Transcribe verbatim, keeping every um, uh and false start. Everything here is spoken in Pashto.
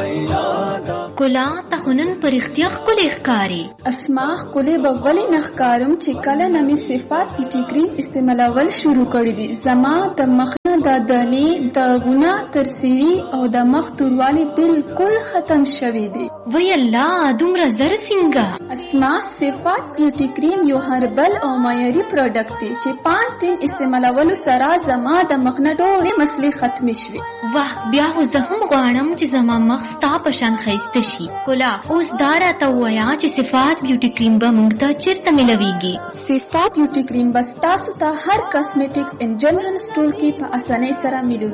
کلا تخنن پر اختیار کلی ښکاری. اسما ښکلې به ولې نه ښکارم چې کله نه مې صفات بیوټي کریم استعمالول شروع کړي دي. زما د مخ نه د دانې داغونه تر سیري او د مخ توروالی بالکل ختم شوي دي. وی الله دومره زر څنګه؟ اسما صفات بیوټي کریم یو هربل او معیاري پروډکټ دی چې پانچ دن استعمالولو سره زما د مخ نه ټولې مسلې ختمې شوې. واه بیا خو زه هم غواړم چې زما مخ ستا په شان ښایسته شي. کلا اوس دا راته ووایه چې صفات بیوټي کریم به موږ ته چېرته میلویږي؟ صفات بیوټي کریم به ستاسو ته هر کاسمیټکس ان جنرال سټور کې په اسانۍ سره میلوي.